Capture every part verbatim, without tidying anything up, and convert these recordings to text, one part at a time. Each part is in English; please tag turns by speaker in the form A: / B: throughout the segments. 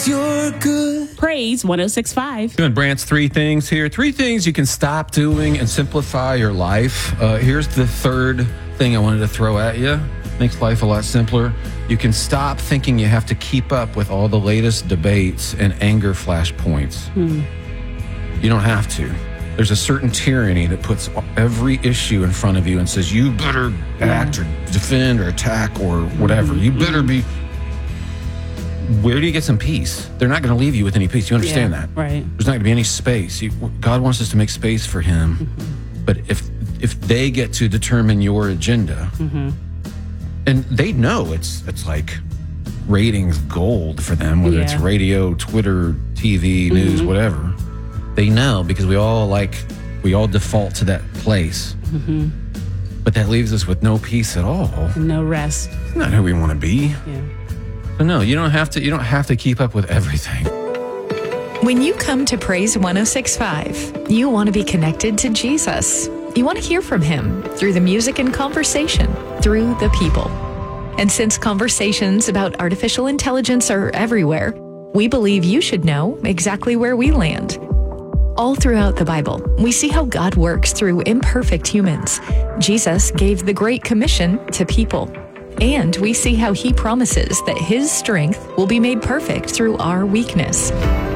A: you're good.
B: Praise one oh six point five.
C: Doing Brant's three things here. Three things you can stop doing and simplify your life. Uh, here's the third thing I wanted to throw at you. Makes life a lot simpler. You can stop thinking you have to keep up with all the latest debates and anger flashpoints.
B: Hmm.
C: You don't have to. There's a certain tyranny that puts every issue in front of you and says, you better act or defend or attack or whatever. You better be... Where do you get some peace? They're not going to leave you with any peace. You understand
B: Yeah,
C: that?
B: right.
C: There's not going to be any space. You, God wants us to make space for him.
B: Mm-hmm.
C: But if if they get to determine your agenda,
B: Mm-hmm.
C: and they know it's it's like ratings gold for them, whether it's
B: Yeah.
C: radio, Twitter, T V, news,
B: Mhm.
C: whatever. They know because we all like, we all default to that place.
B: Mm-hmm.
C: But that leaves us with no peace at all.
B: No rest.
C: It's not who we want to be.
B: Yeah.
C: So no, you don't have to, you don't have to keep up with everything.
D: When you come to Praise one oh six point five, you want to be connected to Jesus. You want to hear from him through the music and conversation, through the people. And since conversations about artificial intelligence are everywhere, we believe you should know exactly where we land. All throughout the Bible, we see how God works through imperfect humans. Jesus gave the Great Commission to people. And we see how he promises that his strength will be made perfect through our weakness.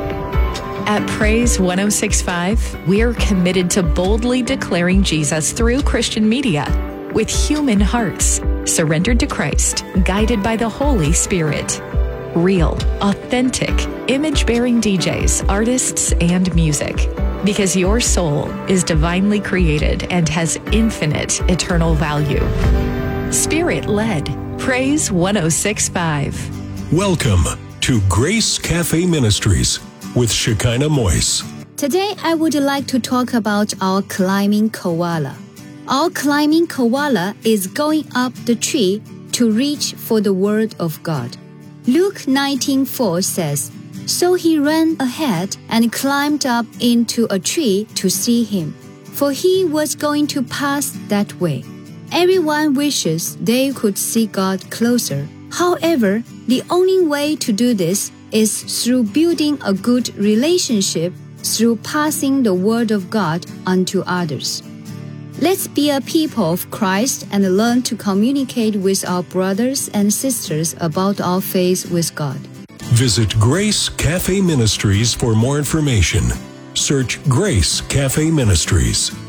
D: At Praise one oh six point five, we are committed to boldly declaring Jesus through Christian media with human hearts, surrendered to Christ, guided by the Holy Spirit. Real, authentic, image-bearing D Js, artists, and music. Because your soul is divinely created and has infinite eternal value. Spirit-led, Praise one oh six point five.
E: Welcome to Grace Cafe Ministries with Shekinah Moise.
F: Today, I would like to talk about our climbing koala. Our climbing koala is going up the tree to reach for the word of God. Luke nineteen four says, "So he ran ahead and climbed up into a tree to see him, for he was going to pass that way." Everyone wishes they could see God closer. However, the only way to do this is through building a good relationship, through passing the word of God onto others. Let's be a people of Christ and learn to communicate with our brothers and sisters about our faith with God.
E: Visit Grace Cafe Ministries for more information. Search Grace Cafe Ministries.